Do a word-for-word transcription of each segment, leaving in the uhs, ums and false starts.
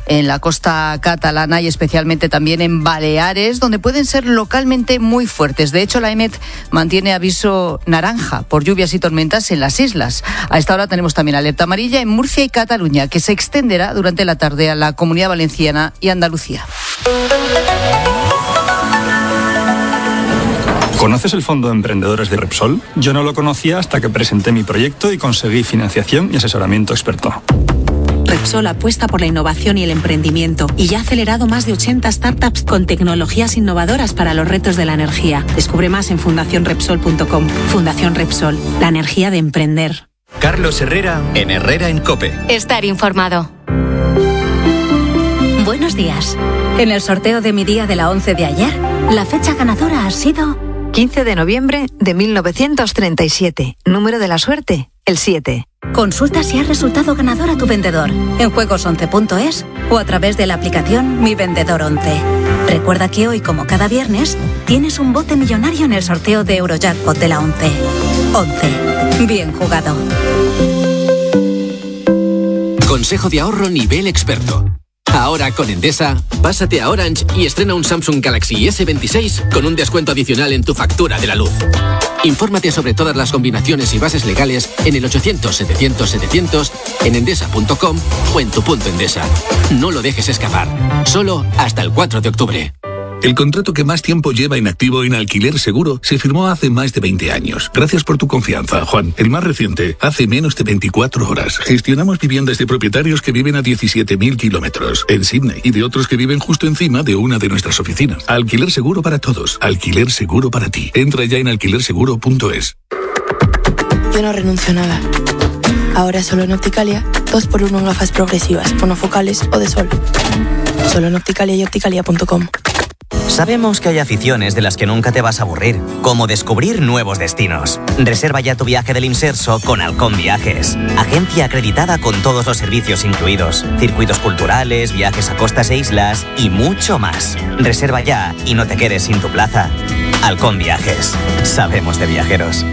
en la costa catalana y especialmente también en Baleares, donde pueden ser localmente muy fuertes. De hecho, la EMET mantiene aviso naranja por lluvias y tormentas en las islas. A esta hora tenemos también alerta amarilla en Murcia y Cataluña, que se extenderá durante la tarde a la Comunidad Valenciana y Andalucía. ¿Conoces el Fondo de Emprendedores de Repsol? Yo no lo conocía hasta que presenté mi proyecto y conseguí financiación y asesoramiento experto. Repsol apuesta por la innovación y el emprendimiento y ya ha acelerado más de ochenta startups con tecnologías innovadoras para los retos de la energía. Descubre más en fundación repsol punto com. Fundación Repsol, la energía de emprender. Carlos Herrera, en Herrera en COPE. Estar informado. Buenos días. En el sorteo de mi día de la once de ayer, la fecha ganadora ha sido quince de noviembre de mil novecientos treinta y siete. Número de la suerte, el siete. Consulta si ha resultado ganador a tu vendedor en juegos once punto es o a través de la aplicación Mi Vendedor once. Recuerda que hoy, como cada viernes, tienes un bote millonario en el sorteo de Eurojackpot de la once. once. Bien jugado. Consejo de ahorro nivel experto. Ahora con Endesa, pásate a Orange y estrena un Samsung Galaxy ese veintiséis con un descuento adicional en tu factura de la luz. Infórmate sobre todas las combinaciones y bases legales en el ochocientos setecientos setecientos, en endesa punto com o en tu punto Endesa. No lo dejes escapar. Solo hasta el cuatro de octubre. El contrato que más tiempo lleva inactivo en Alquiler Seguro se firmó hace más de veinte años. Gracias por tu confianza, Juan. El más reciente, hace menos de veinticuatro horas. Gestionamos viviendas de propietarios que viven a diecisiete mil kilómetros en Sydney y de otros que viven justo encima de una de nuestras oficinas. Alquiler Seguro para todos. Alquiler Seguro para ti. Entra ya en alquiler seguro punto es. Yo no renuncio a nada. Ahora solo en Opticalia, dos por uno en gafas progresivas, monofocales o de sol. Solo en Opticalia y opticalia punto com. Sabemos que hay aficiones de las que nunca te vas a aburrir, como descubrir nuevos destinos. Reserva ya tu viaje del Imserso con Halcón Viajes, agencia acreditada con todos los servicios incluidos, circuitos culturales, viajes a costas e islas y mucho más. Reserva ya y no te quedes sin tu plaza. Halcón Viajes, sabemos de viajeros.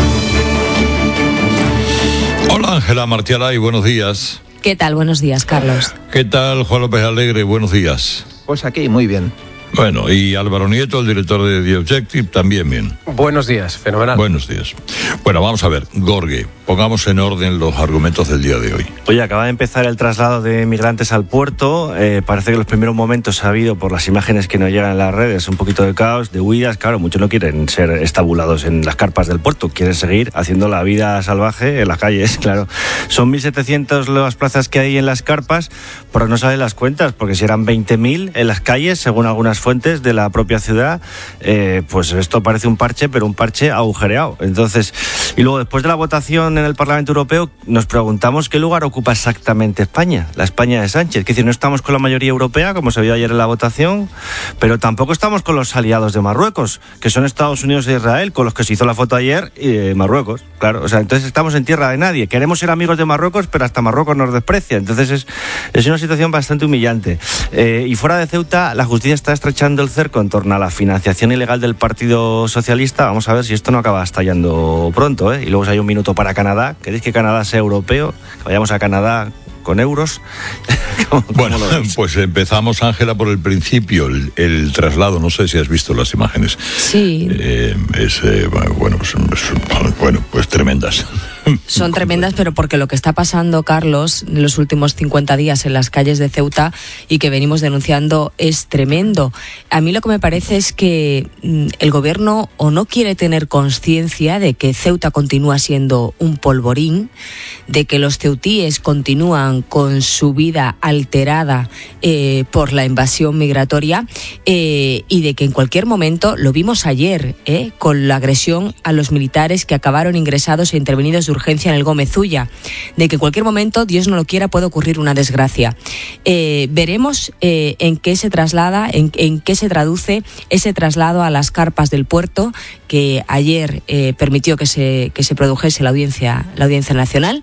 Hola Ángela Martialay, buenos días. ¿Qué tal? Buenos días, Carlos. ¿Qué tal Juan López Alegre? Buenos días. Pues aquí, muy bien. Bueno, y Álvaro Nieto, el director de The Objective, también bien. Buenos días, fenomenal. Buenos días. Bueno, vamos a ver, Gorge, pongamos en orden los argumentos del día de hoy. Oye, acaba de empezar el traslado de migrantes al puerto. Eh, parece que en los primeros momentos ha habido, por las imágenes que nos llegan en las redes, un poquito de caos, de huidas. Claro, muchos no quieren ser estabulados en las carpas del puerto, quieren seguir haciendo la vida salvaje en las calles, claro. Son mil setecientas las plazas que hay en las carpas, pero no salen las cuentas, porque si eran veinte mil en las calles, según algunas fuentes de la propia ciudad, eh, pues esto parece un parche, pero un parche agujereado. Entonces, y luego después de la votación en el Parlamento Europeo, nos preguntamos qué lugar ocupa exactamente España, la España de Sánchez. Es decir, no estamos con la mayoría europea, como se vio ayer en la votación, pero tampoco estamos con los aliados de Marruecos, que son Estados Unidos e Israel, con los que se hizo la foto ayer, y eh, Marruecos, claro. O sea, entonces estamos en tierra de nadie. Queremos ser amigos de Marruecos, pero hasta Marruecos nos desprecia. Entonces es, es una situación bastante humillante. Eh, y fuera de Ceuta, la justicia está estrechando el cerco en torno a la financiación ilegal del Partido Socialista. Vamos a ver si esto no acaba estallando pronto, ¿eh? Y luego si hay un minuto para Canadá. ¿Queréis que Canadá sea europeo? Que vayamos a Canadá con euros. ¿Cómo, cómo bueno, pues empezamos, Ángela, por el principio, el, el traslado. No sé si has visto las imágenes. Sí. Eh, es, eh, bueno, pues, es, bueno, pues tremendas. Son tremendas, pero porque lo que está pasando, Carlos, en los últimos cincuenta días en las calles de Ceuta y que venimos denunciando es tremendo. A mí lo que me parece es que mm, el gobierno o no quiere tener conciencia de que Ceuta continúa siendo un polvorín, de que los ceutíes continúan con su vida alterada eh, por la invasión migratoria eh, y de que en cualquier momento, lo vimos ayer, eh, con la agresión a los militares que acabaron ingresados e intervenidos de urgencia en el Gómez Ulla, de que en cualquier momento, Dios no lo quiera, puede ocurrir una desgracia. Eh, veremos eh, en qué se traslada, en, en qué se traduce ese traslado a las carpas del puerto que ayer eh, permitió que se, que se produjese la audiencia, la audiencia nacional,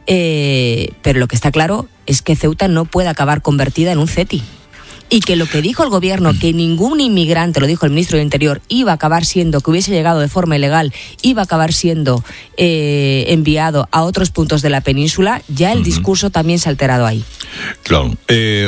eh, pero lo que está claro es que Ceuta no puede acabar convertida en un CETI. Y que lo que dijo el gobierno, que ningún inmigrante, lo dijo el ministro del Interior, iba a acabar siendo, que hubiese llegado de forma ilegal, iba a acabar siendo eh, enviado a otros puntos de la península, ya el uh-huh. discurso también se ha alterado ahí. Claro. Eh...